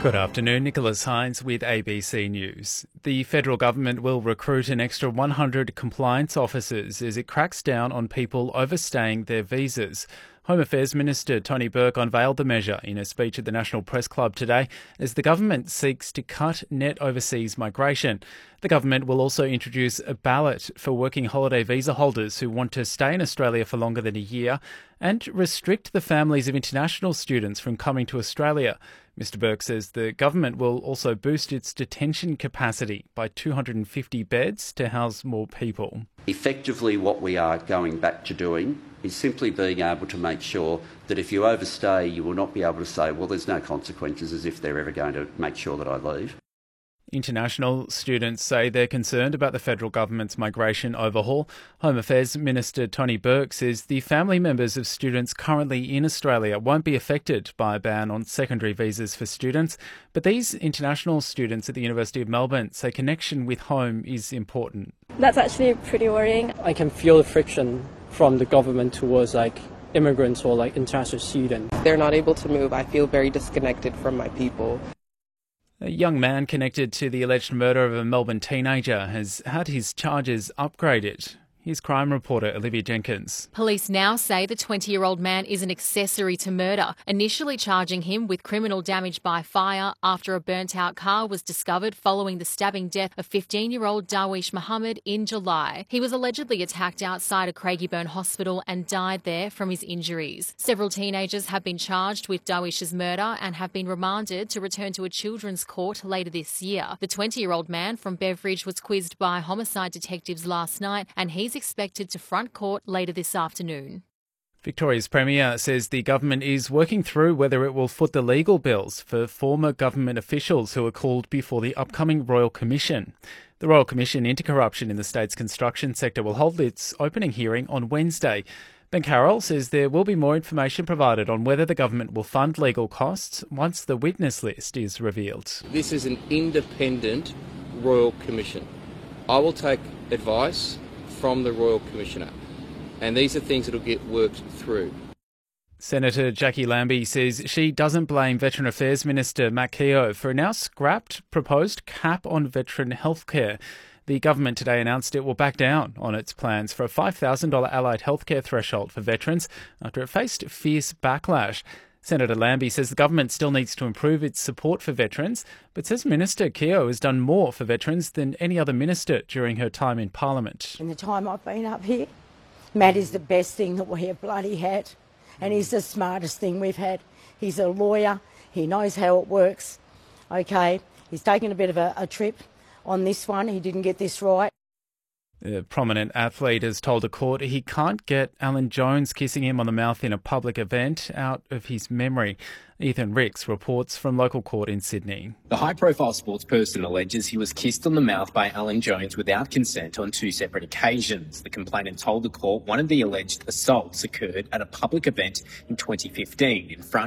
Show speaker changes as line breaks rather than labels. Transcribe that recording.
Good afternoon, Nicholas Hines with ABC News. The federal government will recruit an extra 100 compliance officers as it cracks down on people overstaying their visas. Home Affairs Minister Tony Burke unveiled the measure in a speech at the National Press Club today as the government seeks to cut net overseas migration. The government will also introduce a ballot for working holiday visa holders who want to stay in Australia for longer than a year and restrict the families of international students from coming to Australia. Mr Burke says the government will also boost its detention capacity by 250 beds to house more people.
Effectively, what we are going back to doing is simply being able to make sure that if you overstay, you will not be able to say, well, there's no consequences, as if they're ever going to make sure that I leave.
International students say they're concerned about the federal government's migration overhaul. Home Affairs Minister Tony Burke says the family members of students currently in Australia won't be affected by a ban on secondary visas for students, but these international students at the University of Melbourne say connection with home is important.
That's actually pretty worrying.
I can feel the friction from the government towards immigrants or international students.
They're not able to move. I feel very disconnected from my people.
A young man connected to the alleged murder of a Melbourne teenager has had his charges upgraded. Here's crime reporter Olivia Jenkins.
Police now say the 20-year-old man is an accessory to murder, initially charging him with criminal damage by fire after a burnt-out car was discovered following the stabbing death of 15-year-old Darwish Muhammad in July. He was allegedly attacked outside a Craigieburn hospital and died there from his injuries. Several teenagers have been charged with Darwish's murder and have been remanded to return to a children's court later this year. The 20-year-old man from Beveridge was quizzed by homicide detectives last night, and he's expected to front court later this afternoon.
Victoria's Premier says the government is working through whether it will foot the legal bills for former government officials who are called before the upcoming Royal Commission. The Royal Commission into Corruption in the state's construction sector will hold its opening hearing on Wednesday. Ben Carroll says there will be more information provided on whether the government will fund legal costs once the witness list is revealed.
This is an independent Royal Commission. I will take advice from the Royal Commissioner, and these are things that will get worked through.
Senator Jackie Lambie says she doesn't blame Veteran Affairs Minister Matt Keogh for a now scrapped proposed cap on veteran healthcare. The government today announced it will back down on its plans for a $5,000 allied healthcare threshold for veterans after it faced fierce backlash. Senator Lambie says the government still needs to improve its support for veterans, but says Minister Keogh has done more for veterans than any other minister during her time in Parliament.
In the time I've been up here, Matt is the best thing that we have bloody had, and he's the smartest thing we've had. He's a lawyer, he knows how it works. Okay, he's taken a bit of a trip on this one, he didn't get this right.
A prominent athlete has told a court he can't get Alan Jones kissing him on the mouth in a public event out of his memory. Ethan Ricks reports from local court in Sydney.
The high-profile sportsperson alleges he was kissed on the mouth by Alan Jones without consent on 2 separate occasions. The complainant told the court one of the alleged assaults occurred at a public event in 2015 in front